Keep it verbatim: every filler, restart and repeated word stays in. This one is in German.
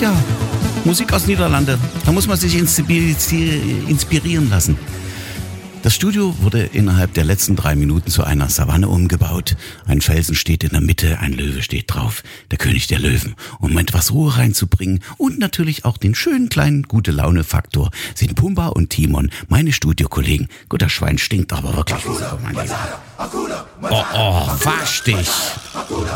Tja, Musik aus Niederlande, da muss man sich inspirieren lassen. Das Studio wurde innerhalb der letzten drei Minuten zu einer Savanne umgebaut. Ein Felsen steht in der Mitte, ein Löwe steht drauf, der König der Löwen. Um etwas Ruhe reinzubringen und natürlich auch den schönen kleinen Gute-Laune-Faktor sind Pumba und Timon, meine Studiokollegen. Gut, das Schwein stinkt aber wirklich. Oh, oh, wasch dich!